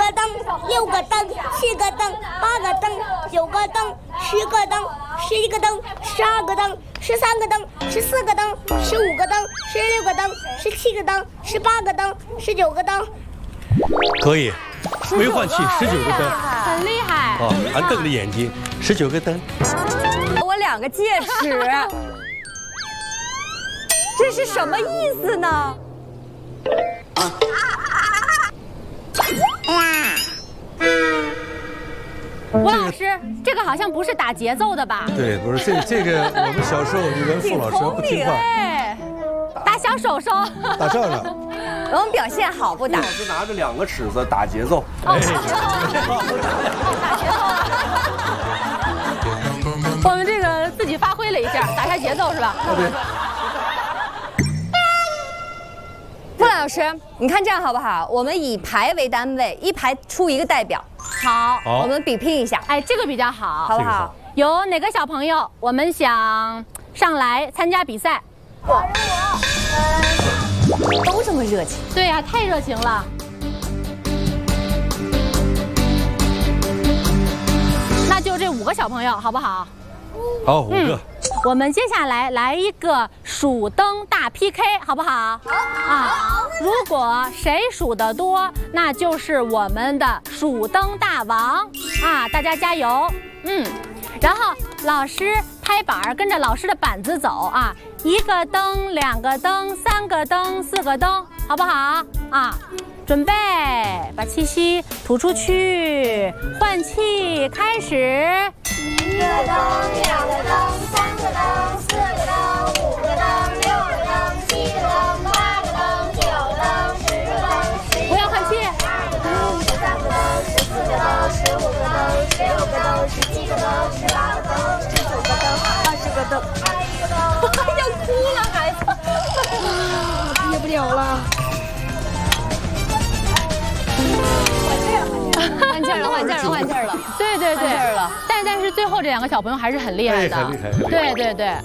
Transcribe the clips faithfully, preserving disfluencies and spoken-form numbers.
个灯，六个灯，七个灯，八个灯，九个灯，十个灯，十一个灯，十二个灯，十三个灯，十四个灯，十五个灯，十六个灯，十七个灯，十八个灯，十九个灯。 可以，微换器十九个灯， 很厉害。 哦，还瞪着眼睛，十九个灯。 我两个戒尺，这是什么意思呢？ 吴老师，这个好像不是打节奏的吧？ 对，不是这这个，我们小时候语文副老师不听话， 对，打小手手， 打仗了。 我们表现好不打？ 老师拿着两个尺子打节奏。 哎，我们这个自己发挥了一下，打下节奏是吧？ 对。 傅老师，你看这样好不好？我们以排为单位，一排出一个代表。 好， 好， 我们比拼一下。 哎，这个比较好， 好不好？ 有哪个小朋友我们想上来参加比赛？ 我，都这么热情。 对呀、啊，太热情了。那就这五个小朋友好不好？ 好，五个。嗯， 我们接下来来一个数灯大 P K， 好不好？好啊！如果谁数得多，那就是我们的数灯大王啊！大家加油！嗯，然后老师拍板，跟着老师的板子走啊！一个灯，两个灯，三个灯，四个灯，好不好？啊！准备，把气息吐出去，换气，开始。 一个灯，两个灯，三个灯，四个灯，五个灯，六个灯，七个灯，八个灯，九个灯，十个灯，十一个灯， 不要换气。 二个灯，十三个灯，十四个灯，十五个灯，十六个灯，十七个灯，十八个灯，十九个灯，二十个灯，二十个灯。 要哭了，孩子， 憋不了了。 换气儿了，换气儿了，换气儿了。 对对对， 换气儿了。 但但是最后这两个小朋友还是很厉害的， 哎、很厉害，很厉害。 对对对。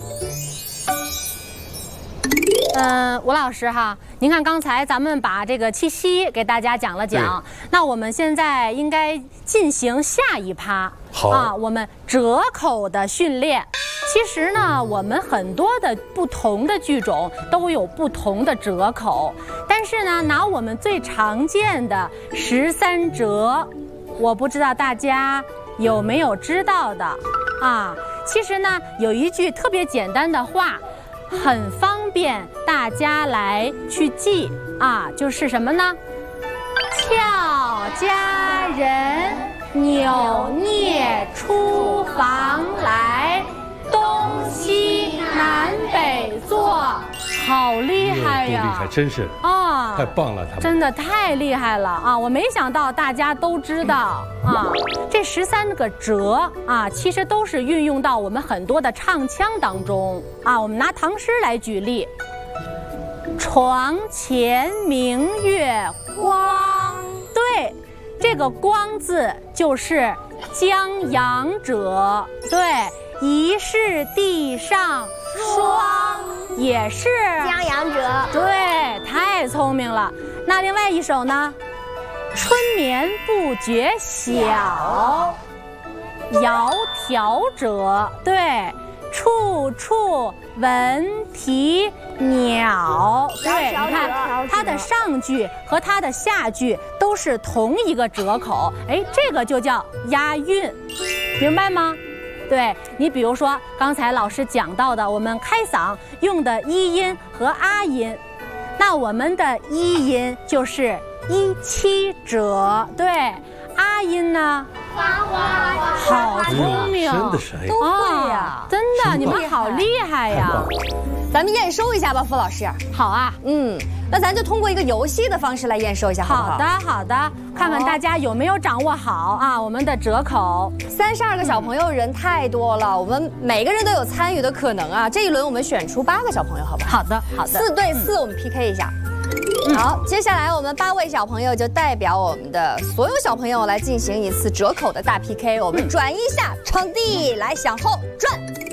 嗯、呃，吴老师哈，您看刚才咱们把这个气息给大家讲了讲，那我们现在应该进行下一趴。 好啊，我们折口的训练。其实呢，我们很多的不同的剧种都有不同的折口，但是呢，拿我们最常见的十三折，我不知道大家有没有知道的啊？其实呢，有一句特别简单的话，很方便大家来去记啊，就是什么呢？俏佳人，扭捏出房来。东西南北坐，好厉害呀！ 厉害，真是啊，太棒了，他们真的太厉害了啊！我没想到大家都知道啊，这十三个折啊，其实都是运用到我们很多的唱腔当中啊。我们拿唐诗来举例：床前明月光，对，这个光字就是将阳者，对。疑是地上霜，也是将阳者。 对，太聪明了。那另外一首呢？春眠不觉晓，窈窕者，对，处处闻啼鸟。对，你看它的上句和它的下句都是同一个折口，哎，这个就叫押韵，明白吗？对，你比如说刚才老师讲到的，我们开嗓用的一音和啊音，那我们的一音就是一七折，对，啊音呢？好聪明， 真的是哎， 都会呀， 真的，你们好厉害呀！ 咱们验收一下吧，傅老师。 好啊， 嗯，那咱就通过一个游戏的方式来验收一下，好不好？ 好的，好的，看看大家有没有掌握好啊我们的折口。 三十二个小朋友人太多了，我们每个人都有参与的可能啊。这一轮我们选出八个小朋友，好不好？ 好的，好的。 四对四，我们 P K 一下。好，接下来我们八位小朋友就代表我们的所有小朋友来进行一次折口的大 P K。我们转一下场地，来向后转。